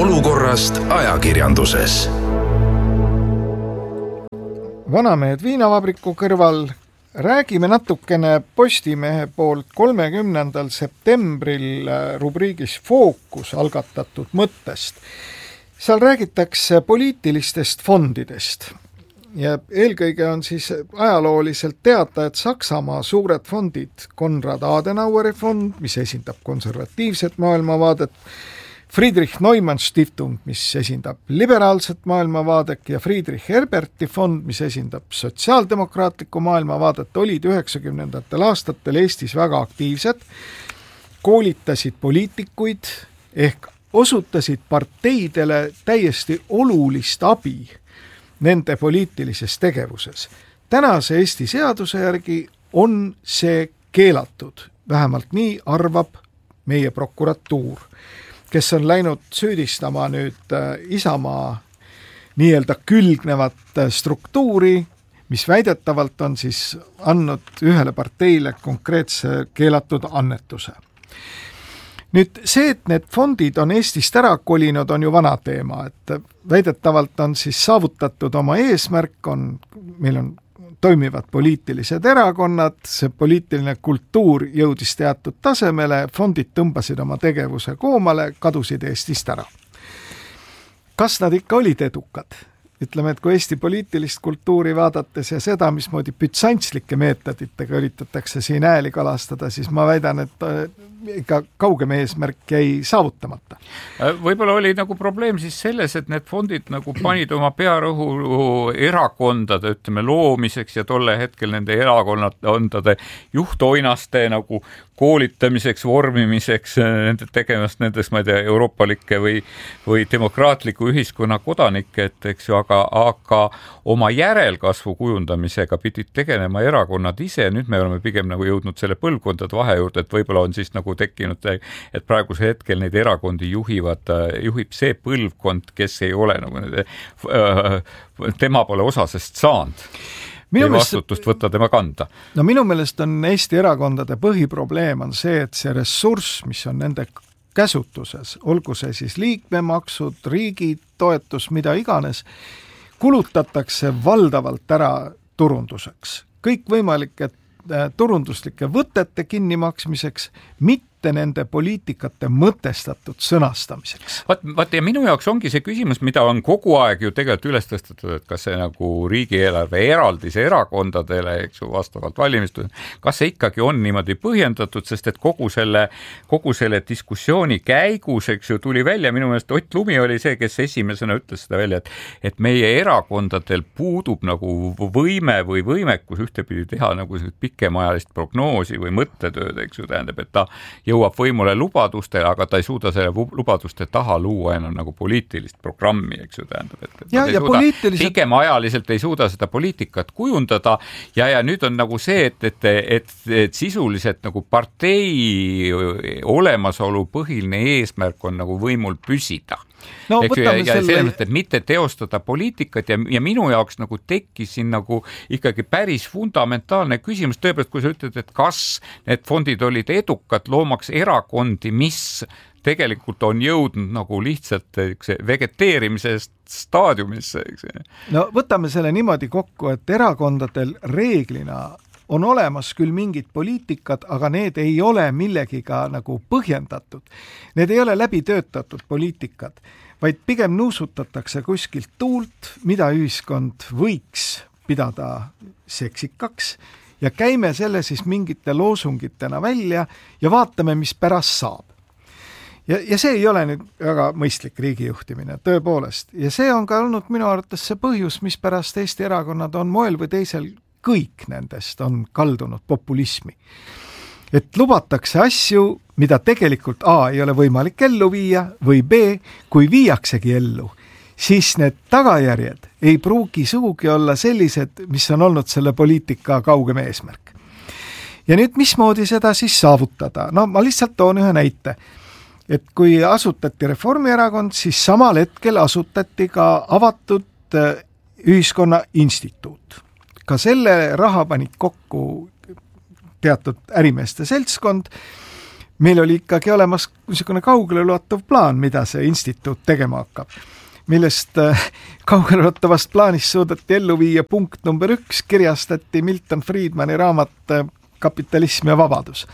olukorrast ajakirjanduses. Vanamehed viinavabriku kõrval räägime natukene Postimehe poolt 30. septembril rubriigis Fookus algatatud mõttest. Seal räägitakse poliitilistest fondidest ja eelkõige on siis ajalooliselt teada, et Saksamaa suured fondid, Konrad Adenaueri fond, mis esindab konservatiivset maailmavaadet, Friedrich Neumann Stiftung, mis esindab liberaalset maailmavaadet ja Friedrich Herberti fond, mis esindab sotsiaaldemokraatlikku maailmavaadet, olid 90. aastatel Eestis väga aktiivsed, koolitasid poliitikuid ehk osutasid parteidele täiesti olulist abi nende poliitilises tegevuses. Tänase Eesti seaduse järgi on see keelatud, vähemalt nii arvab meie prokuratuur, kes on läinud süüdistama nüüd Isamaa nii-öelda külgnevat struktuuri, mis väidetavalt on siis andnud ühele parteile konkreetse keelatud annetuse. Nüüd see, et need fondid on Eestist ära kolinud, on ju vana teema, et väidetavalt on siis saavutatud oma eesmärk, meil on toimivad poliitilised erakonnad, see poliitiline kultuur jõudis teatud tasemele, fondid tõmbasid oma tegevuse koomale, kadusid Eestist ära. Kas nad ikka olid edukad? Ütleme, et kui Eesti poliitilist kultuuri vaadates ja seda, mismoodi bütsantslikke meetoditega üritatakse siin ääli kalastada, siis ma väidan, et ikka kaugem eesmärk jäi saavutamata. Võib-olla oli nagu probleem siis selles, et need fondid nagu panid oma pearõhu erakondade, ütleme, loomiseks ja tolle hetkel nende erakondade juhtoinaste nagu koolitamiseks, vormimiseks, nende tegemast nendes, ma ei tea, euroopalike või demokraatliku ühiskonna kodanikke, et eks ju, aga oma järelkasvu kujundamisega pidid tegelema erakonnad ise. Nüüd me oleme pigem nagu jõudnud selle põlvkondade vahe juurde, et võib-olla on siis nagu tekkinud, et praeguse hetkel neid erakondi juhib see põlvkond, kes ei ole nagu tema pole osasest saanud. Ei vastutust võtta tema kanda. No minu meelest on Eesti erakondade põhiprobleem on see, et see ressurss, mis on nende käsutuses, olgu see siis liikmemaksud, riigi toetus, mida iganes, kulutatakse valdavalt ära turunduseks. Kõik võimalike turunduslike võtete kinnimaksmiseks, mitte nende poliitikate mõtestatud sõnastamiseks. Vaat ja minu jaoks ongi see küsimus, mida on kogu aeg ju tegelikult üles tõstetud, et kas see nagu riigieelarve eraldis erakondadele, eks ju, vastavalt valimistule, kas see ikkagi on niimoodi põhjendatud, sest et kogu selle diskussiooni käigus, eks ju, tuli välja, minu meelest Ott Lumi oli see, kes esimesena ütles seda välja, et meie erakondadel puudub nagu võime või võimekus ühtepidi teha nagu pikemaajalist prognoosi või mõttetööd, eks ju, tähendab, et ta jõuab võimule lubadustele, aga ta ei suuda selle lubaduste taha luua enam nagu poliitilist programmi, eks ju, tähendab, et pikemaajaliselt ei suuda seda poliitikat kujundada ja nüüd on nagu see, et sisuliselt nagu partei olemasolu põhiline eesmärk on nagu võimul püsida. No, ja selles, et mitte teostada poliitikat ja minu jaoks nagu tekkis siin nagu ikkagi päris fundamentaalne küsimus, tõepoolest, kui sa ütled, et kas need fondid olid edukad loomaks erakondi, mis tegelikult on jõudnud nagu lihtsalt vegeteerimise staadiumisse. No võtame selle niimoodi kokku, et erakondadel reeglina on olemas küll mingid poliitikad, aga need ei ole millegiga nagu põhjendatud. Need ei ole läbi töötatud poliitikad, vaid pigem nuusutatakse kuskilt tuult, mida ühiskond võiks pidada seksikaks ja käime selle siis mingite loosungitena välja ja vaatame, mis pärast saab. Ja see ei ole nüüd väga mõistlik riigijuhtimine, tõepoolest. Ja see on ka olnud minu arvates see põhjus, mis pärast Eesti erakonnad on moel või teisel kõik nendest on kaldunud populismi. Et lubatakse asju, mida tegelikult A ei ole võimalik ellu viia või B, kui viiaksegi ellu, siis need tagajärjed ei pruugi sugugi olla sellised, mis on olnud selle poliitika kaugem eesmärk. Ja nüüd mismoodi seda siis saavutada? No ma lihtsalt toon ühe näite. Et kui asutati Reformierakond, siis samal hetkel asutati ka avatud ühiskonna instituut. Ka selle raha panid kokku teatud ärimeeste seltskond, meil oli ikkagi olemas niisugune kaugeleulatuv plaan, mida see instituut tegema hakkab, millest kaugeleulutavast plaanist suudeti ellu viia punkt number 1, kirjastati Milton Friedmani raamat Kapitalism ja vabadus.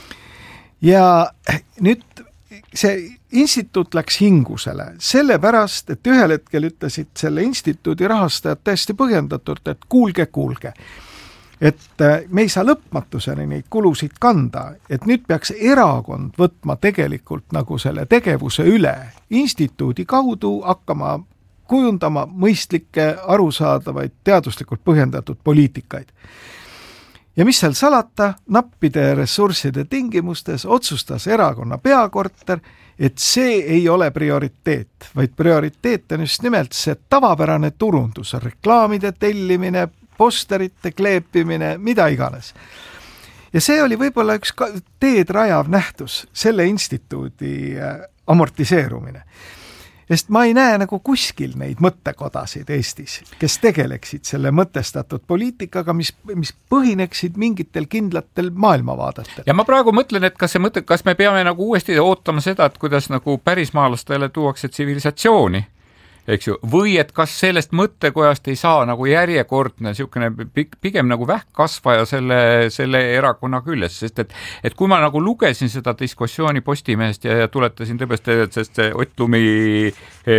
Ja nüüd see instituut läks hingusele, sellepärast, et ühel hetkel ütlesid selle instituudi rahastajad täiesti põhjendatult, et kuulge, et me ei saa lõpmatuseni neid kulusid kanda, et nüüd peaks erakond võtma tegelikult nagu selle tegevuse üle, instituudi kaudu hakkama kujundama mõistlikke, arusaadavaid, teaduslikult põhjendatud poliitikaid. Ja mis seal salata, nappide ressursside tingimustes otsustas erakonna peakorter, et see ei ole prioriteet, vaid prioriteet on just nimelt see tavapärane turundus, reklaamide tellimine, posterite kleepimine, mida iganes. Ja see oli võib-olla üks teed rajav nähtus, selle instituudi amortiseerumine. Sest ma ei näe nagu kuskil neid mõttekodasid Eestis, kes tegeleksid selle mõtestatud poliitikaga, mis põhineksid mingitel kindlatel maailmavaadetel. Ja ma praegu mõtlen, et kas me peame nagu uuesti ootama seda, et kuidas nagu pärismaalastele tuuakse tsivilisatsiooni, eks ju, või et kas sellest mõttekojast ei saa nagu järjekordne niisugune pigem nagu vähkkasvaja selle erakonna küljes, sest et kui ma nagu lugesin seda diskussiooni Postimehest ja tuletasin tõepoolest, sest see Ott Lumi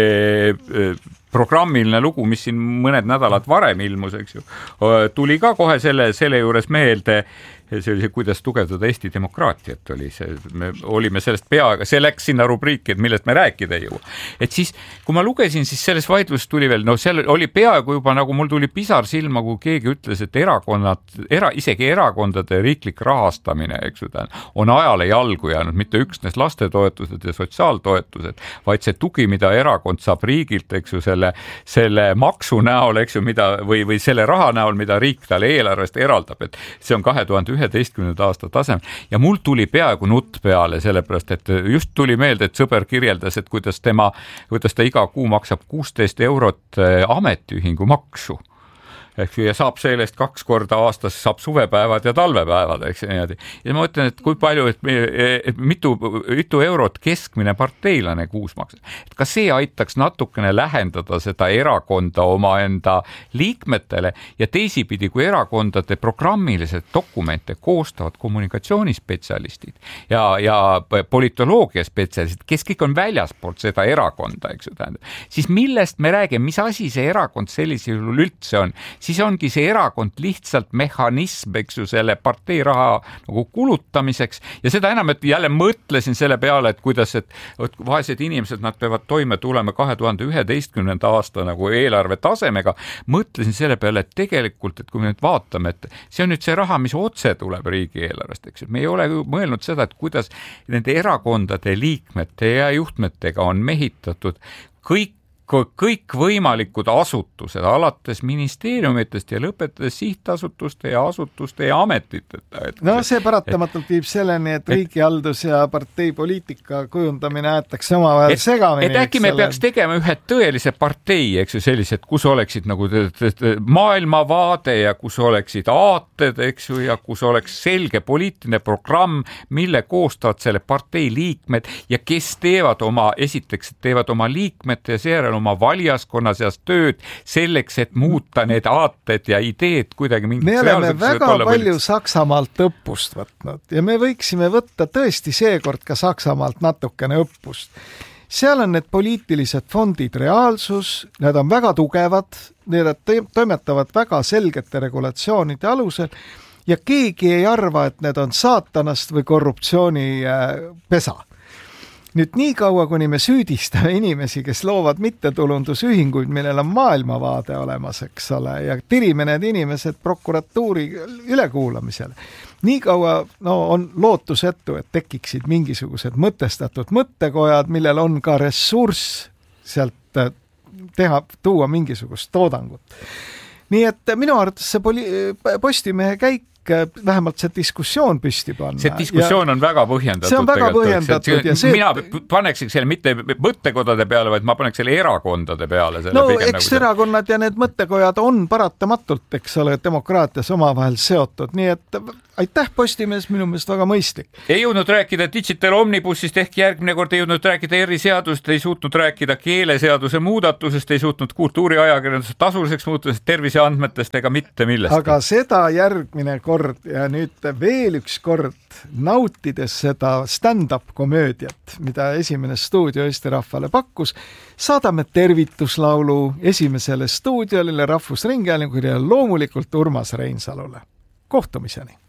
programmiline lugu, mis siin mõned nädalad varem ilmus, eks ju, tuli ka kohe selle juures meelde. See oli see, kuidas tugevdada Eesti demokraatiat oli see, me olime sellest peaaegu, see läks sinna rubriiki, et millest me rääkida ei jõua. Et siis, kui ma lugesin, siis selles vaidluses tuli veel, seal oli peaaegu juba nagu mul tuli pisar silma, kui keegi ütles, et isegi erakondade riiklik rahastamine, eks ju, on ajale jalgu jäänud, mitte üksnes lastetoetused ja sotsiaaltoetused, vaid see tugi, mida erakond saab riigilt, eks ju, selle maksu näol, eks ju, või selle raha näol, mida riik talle eelarvest eraldab, et see on 2011. aasta tasem ja mul tuli peaaegu nutt peale, sellepärast, et just tuli meelde, et sõber kirjeldas, et kuidas ta iga kuu maksab 16 eurot ametiühingu maksu. Ja saab sellest 2 korda aastas, saab suvepäevad ja talvepäevad, eks niimoodi. Ja ma mõtlen, et kui palju, et mitu eurot keskmine parteilane kuus maksab. Et kas see aitaks natukene lähendada seda erakonda oma enda liikmetele ja teisipidi, kui erakondade programmilised dokumente koostavad kommunikatsioonispetsialistid ja politoloogia spetsialistid, kes kõik on väljaspoolt seda erakonda, eks ju, tähendab. Siis millest me räägime, mis asi see erakond sellisel üldse on? Siis ongi see erakond lihtsalt mehhanism, eks ju, selle partei raha nagu kulutamiseks ja seda enam, et jälle mõtlesin selle peale, et kuidas, et vaesed inimesed, nad peavad toime tulema 2011. aasta nagu eelarve tasemega, mõtlesin selle peale, et tegelikult, et kui me nüüd vaatame, et see on nüüd see raha, mis otse tuleb riigieelarvest, eks ju, me ei ole mõelnud seda, et kuidas nende erakondade liikmete ja juhtmetega on mehitatud kõik võimalikud asutused, alates ministeeriumitest ja lõpetades sihtasutuste ja asutuste ja ametiteta. No see paratamatult viib selleni, et riigihaldus ja parteipoliitika kujundamine aetakse omavahel segamini. Et äkki me peaks tegema ühe tõelise partei, eks ju, sellised, kus oleksid nagu maailmavaade ja kus oleksid aated, eks ju, ja kus oleks selge poliitiline programm, mille koostavad selle partei liikmed ja kes teevad oma liikmete ja seejärel oma valijaskonna seas tööd selleks, et muuta need aated ja ideed kuidagi mingit me oleme väga palju Saksamaalt õppust võtnud ja me võiksime võtta tõesti seekord ka Saksamaalt natukene õppust. Seal on need poliitilised fondid reaalsus, need on väga tugevad, need toimetavad väga selgete regulatsioonide alusel ja keegi ei arva, et need on saatanast või korruptsiooni pesa. Nüüd nii kaua, kuni me süüdistame inimesi, kes loovad mittetulundusühinguid, millel on maailmavaade olemas, eks ole, ja tirime need inimesed prokuratuuri ülekuulamisel. Nii kaua on lootusetu, et tekiksid mingisugused mõtestatud mõttekojad, millel on ka ressurss sealt tuua mingisugust toodangut. Nii et minu arvates see Postimehe käik vähemalt see diskussioon püsti panna. See diskussioon on väga põhjendatud. See on väga põhjendatud. Mina paneksin selle mitte mõttekodade peale, vaid ma paneks selle erakondade peale. No eks erakonnad ja need mõttekojad on paratamatult, eks ole, demokraatias omavahel seotud, nii et aitäh Postimees, minu meelest väga mõistlik. Ei jõudnud rääkida Digital Omnibussist ehk järgmine kord ei jõudnud rääkida eriseadusest, ei suutnud rääkida keeleseaduse muudatusest, ei suutnud kultuuriajakirjanduse tasuliseks muutusest, terviseandmetest ega mitte millest. Aga seda järgmine kord ja nüüd veel üks kord nautides seda stand-up komöödiat, mida Esimene stuudio Eesti rahvale pakkus, saadame tervituslaulu Esimesele stuudiolile, Rahvusringhäälingule ja loomulikult Urmas Reinsalule. Kohtumiseni!